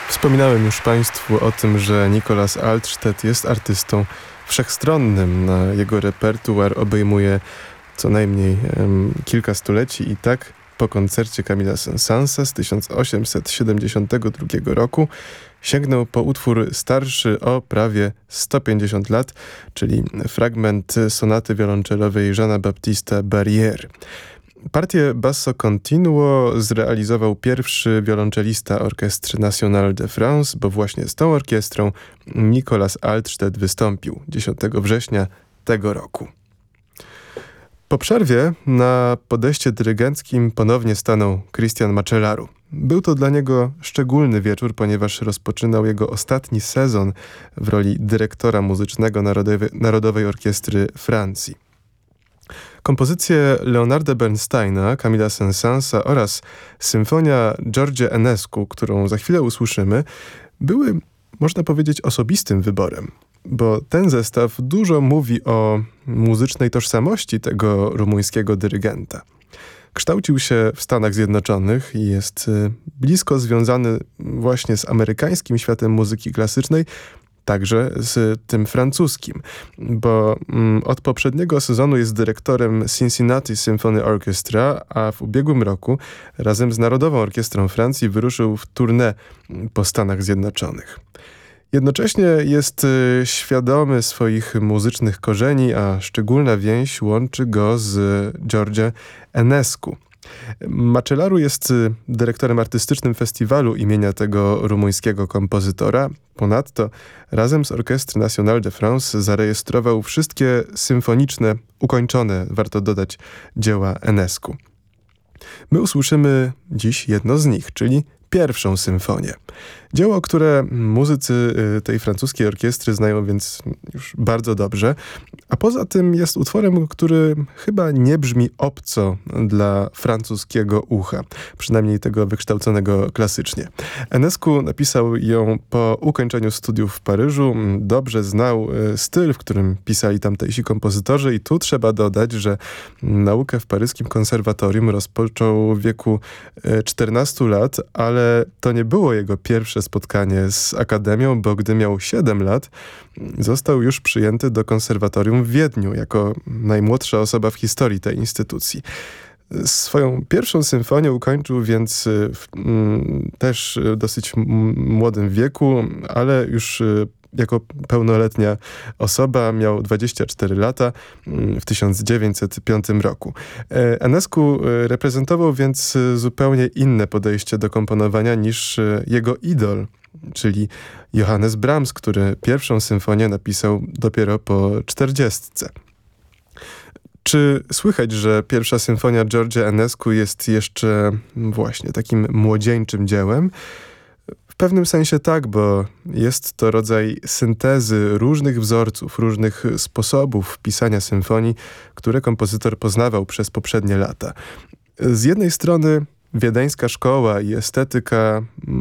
Wspominałem już Państwu o tym, że Nicolas Altstädt jest artystą wszechstronnym. Jego repertuar obejmuje co najmniej kilka stuleci i tak po koncercie Camille'a Saint-Saënsa z 1872 roku sięgnął po utwór starszy o prawie 150 lat, czyli fragment sonaty wiolonczelowej Jeana Baptista Barrière. Partię Basso Continuo zrealizował pierwszy wiolonczelista Orchestre Nationale de France, bo właśnie z tą orkiestrą Nicolas Altstädt wystąpił 10 września tego roku. Po przerwie na podejście dyrygenckim ponownie stanął Christian Macellaro. Był to dla niego szczególny wieczór, ponieważ rozpoczynał jego ostatni sezon w roli dyrektora muzycznego Narodowej Orkiestry Francji. Kompozycje Leonarda Bernsteina, Camille'a Saint-Saënsa oraz symfonia George Enescu, którą za chwilę usłyszymy, były, można powiedzieć, osobistym wyborem, bo ten zestaw dużo mówi o muzycznej tożsamości tego rumuńskiego dyrygenta. Kształcił się w Stanach Zjednoczonych i jest blisko związany właśnie z amerykańskim światem muzyki klasycznej, także z tym francuskim, bo od poprzedniego sezonu jest dyrektorem Cincinnati Symphony Orchestra, a w ubiegłym roku razem z Narodową Orkiestrą Francji wyruszył w tournée po Stanach Zjednoczonych. Jednocześnie jest świadomy swoich muzycznych korzeni, a szczególna więź łączy go z George Enescu. Macellaro jest dyrektorem artystycznym festiwalu imienia tego rumuńskiego kompozytora. Ponadto razem z Orchestre Nationale de France zarejestrował wszystkie symfoniczne, ukończone, warto dodać, dzieła Enescu. My usłyszymy dziś jedno z nich, czyli pierwszą symfonię. Dzieło, które muzycy tej francuskiej orkiestry znają więc już bardzo dobrze, a poza tym jest utworem, który chyba nie brzmi obco dla francuskiego ucha, przynajmniej tego wykształconego klasycznie. Enescu napisał ją po ukończeniu studiów w Paryżu, dobrze znał styl, w którym pisali tamtejsi kompozytorzy i tu trzeba dodać, że naukę w paryskim konserwatorium rozpoczął w wieku 14 lat, ale to nie było jego pierwsze spotkanie z akademią, bo gdy miał 7 lat, został już przyjęty do konserwatorium w Wiedniu jako najmłodsza osoba w historii tej instytucji. Swoją pierwszą symfonię ukończył więc też w dosyć młodym wieku, ale już jako pełnoletnia osoba miał 24 lata w 1905 roku. Enescu reprezentował więc zupełnie inne podejście do komponowania niż jego idol, czyli Johannes Brahms, który pierwszą symfonię napisał dopiero po 40. Czy słychać, że pierwsza symfonia George Enescu jest jeszcze właśnie takim młodzieńczym dziełem? W pewnym sensie tak, bo jest to rodzaj syntezy różnych wzorców, różnych sposobów pisania symfonii, które kompozytor poznawał przez poprzednie lata. Z jednej strony wiedeńska szkoła i estetyka